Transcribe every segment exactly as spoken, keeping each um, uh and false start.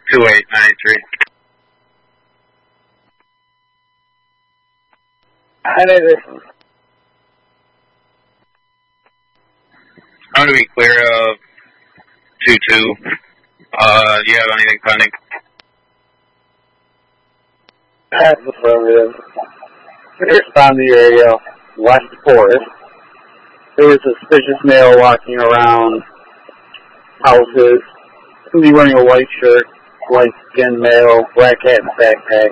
two eight nine three. nine eight three. I'm going to be clear of two two. Uh, do you have anything pending? That's affirmative. Respond to your area, West Forest. There was a suspicious male walking around houses. He'll be wearing a white shirt, white skinned male, black hat and backpack.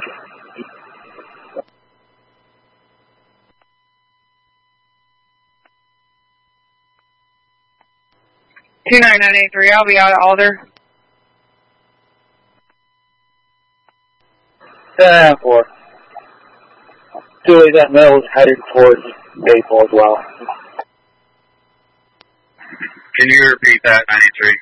two nine nine eight three, I'll be out at Alder. ten four. Julie, that male is headed towards Maple as well. Can you repeat that, ninety-three?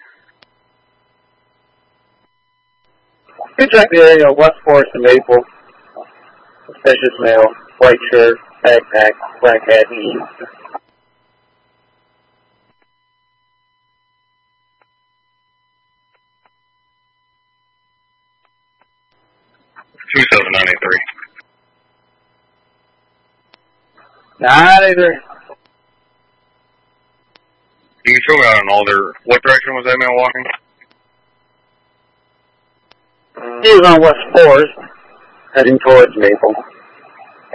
You check the area, West Forest and Maple. Suspicious male, white shirt, backpack, black hat, and two seven nine eight three. nine eight three. You can show me out on Alder. What direction was that man walking? He was on West Forest, heading towards Maple.